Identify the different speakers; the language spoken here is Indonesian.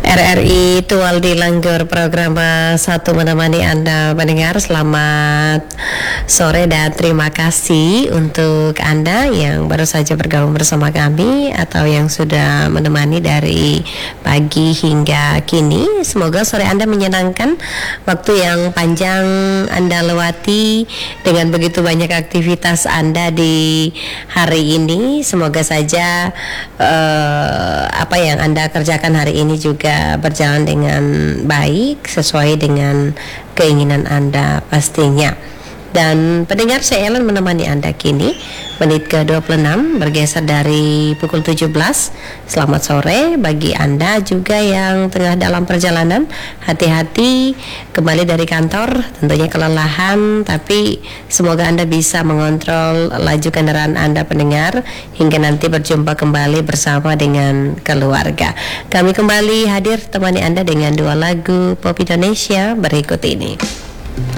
Speaker 1: RRI Tualdi Langgur program satu menemani Anda mendengar. Selamat sore dan terima kasih untuk Anda yang baru saja bergabung bersama kami atau yang sudah menemani dari pagi hingga kini. Semoga sore Anda menyenangkan, waktu yang panjang Anda lewati dengan begitu banyak aktivitas Anda di hari ini. Semoga saja apa yang Anda kerjakan hari ini juga berjalan dengan baik sesuai dengan keinginan Anda pastinya. Dan pendengar, saya Ellen menemani Anda kini menit ke-26 bergeser dari pukul 17. Selamat sore bagi Anda juga yang tengah dalam perjalanan. Hati-hati kembali dari kantor, tentunya kelelahan, tapi semoga Anda bisa mengontrol laju kendaraan Anda pendengar hingga nanti berjumpa kembali bersama dengan keluarga. Kami kembali hadir temani Anda dengan dua lagu pop Indonesia berikut ini.